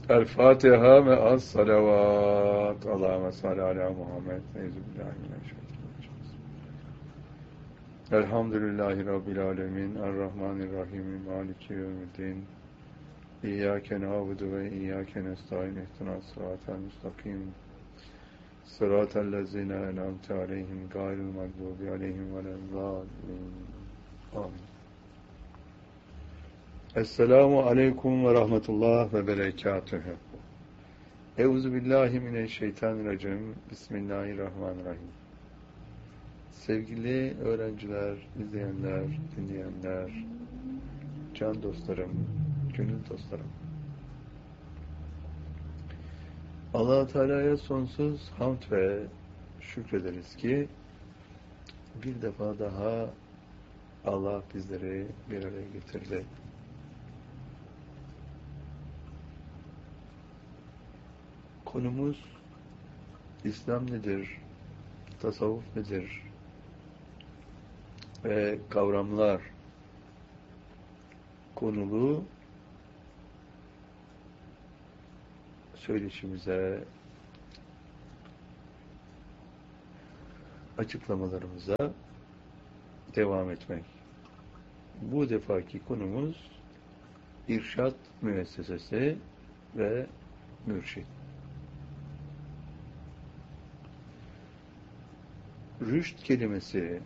El Fatiha ve as salavat. Allahümme salli ala Muhammed. Euzubillahimineşşeytanirracim. Elhamdülillahi Rabbil alemin. Errahmanirrahim. Maliki yevmiddin. İyyâke na'budu ve iyyâke nestaîn. İhdinas sıratal müstakim. Sıratellezîne en'amte aleyhim gayril mağdûbi aleyhim velezzâllîn. Amin. Esselamu aleyküm ve rahmetullah ve berekatühü. Euzubillahimineşşeytanirracim. Bismillahirrahmanirrahim. Sevgili öğrenciler, izleyenler, dinleyenler, can dostlarım, gönül dostlarım. Allah-u Teala'ya sonsuz hamd ve şükrederiz ki bir defa daha Allah bizleri bir araya getirdi. Konumuz İslam nedir, tasavvuf nedir ve kavramlar konulu söyleşimize, açıklamalarımıza devam etmek. Bu defaki konumuz İrşad Müessesesi ve Mürşid. Rüşd kelimesi,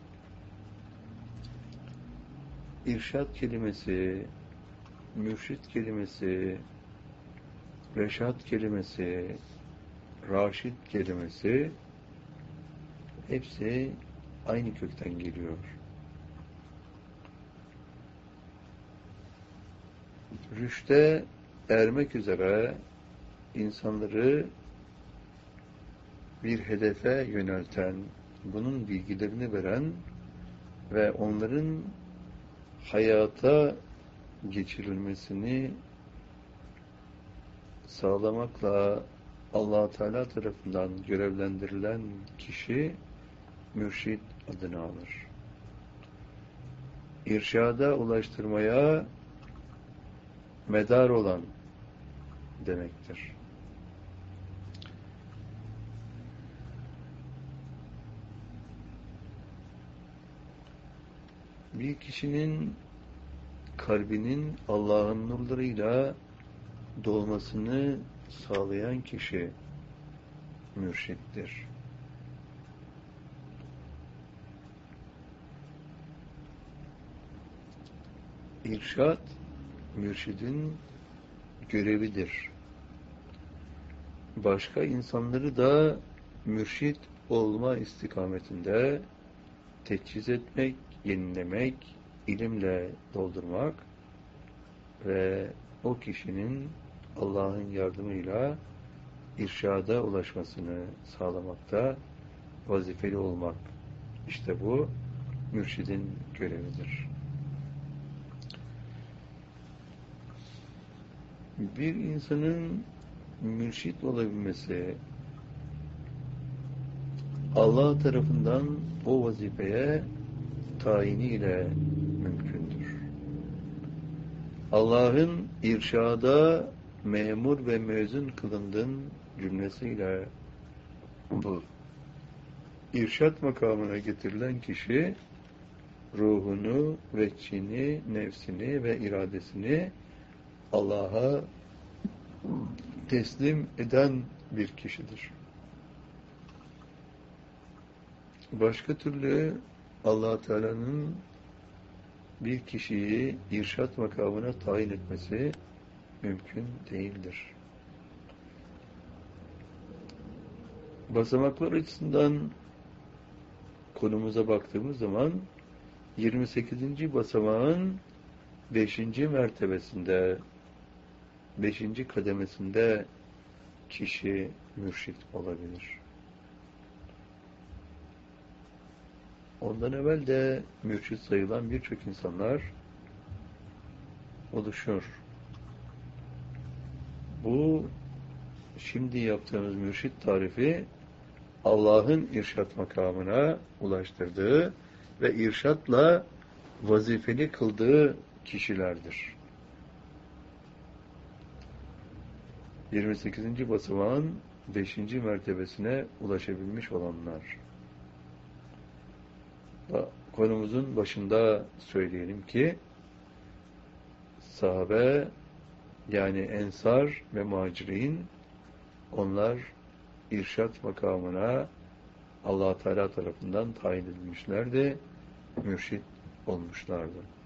irşad kelimesi, mürşid kelimesi, reşad kelimesi, raşid kelimesi hepsi aynı kökten geliyor. Rüşde ermek üzere insanları bir hedefe yönelten, bunun bilgilerini veren ve onların hayata geçirilmesini sağlamakla Allah-u Teala tarafından görevlendirilen kişi mürşid adını alır. İrşada ulaştırmaya medar olan demektir. Bir kişinin kalbinin Allah'ın nurlarıyla dolmasını sağlayan kişi mürşittir. İrşad, mürşidin görevidir. Başka insanları da mürşid olma istikametinde teçhiz etmek, yenilemek, ilimle doldurmak ve o kişinin Allah'ın yardımıyla irşada ulaşmasını sağlamakta vazifeli olmak. İşte bu mürşidin görevidir. Bir insanın mürşid olabilmesi Allah tarafından o vazifeye tayiniyle mümkündür. Allah'ın irşada memur ve mezun kılındığın cümlesiyle bu irşad makamına getirilen kişi ruhunu, veçhini, nefsini ve iradesini Allah'a teslim eden bir kişidir. Başka türlü Allah Teala'nın bir kişiyi irşad makamına tayin etmesi mümkün değildir. Basamaklar açısından konumuza baktığımız zaman 28. basamağın 5. mertebesinde, 5. kademesinde kişi mürşid olabilir. Ondan evvel de mürşid sayılan birçok insanlar oluşur. Bu şimdi yaptığımız mürşid tarifi Allah'ın irşad makamına ulaştırdığı ve irşatla vazifeli kıldığı kişilerdir. 28. basamağın 5. mertebesine ulaşabilmiş olanlar. Konumuzun başında söyleyelim ki sahabe, yani ensar ve muhacirin, onlar irşat makamına Allah Teala tarafından tayin edilmişlerdi, mürşit olmuşlardı.